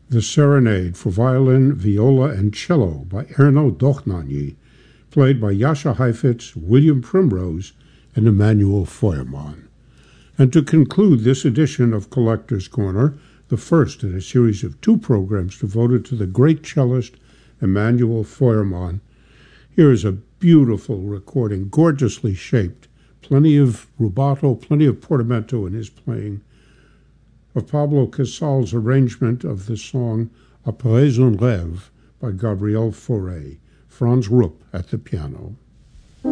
The Serenade for Violin, Viola, and Cello by Erno Dochnany, played by Jascha Heifetz, William Primrose, and Emanuel Feuermann. And to conclude this edition of Collector's Corner, the first in a series of 2 programs devoted to the great cellist Emanuel Feuermann, here is a beautiful recording, gorgeously shaped, plenty of rubato, plenty of portamento in his playing, of Pablo Casal's arrangement of the song Après un rêve by Gabriel Fauré, Franz Rupp at the piano.